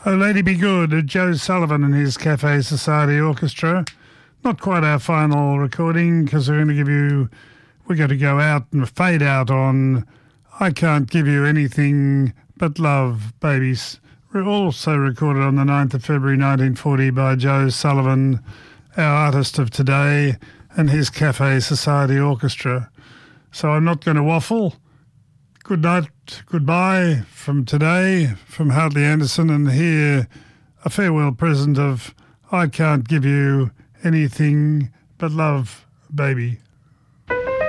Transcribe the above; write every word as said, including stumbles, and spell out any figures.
Oh Lady Be Good, Joe Sullivan and his Cafe Society Orchestra. Not quite our final recording because we're going to give you, we're going to go out and fade out on I Can't Give You Anything But Love, Babies. We're also recorded on the ninth of February nineteen forty by Joe Sullivan, our artist of today, and his Cafe Society Orchestra. So I'm not going to waffle. Good night, goodbye from today, from Hartley Anderson, and here a farewell present of I Can't Give You Anything But Love, Baby.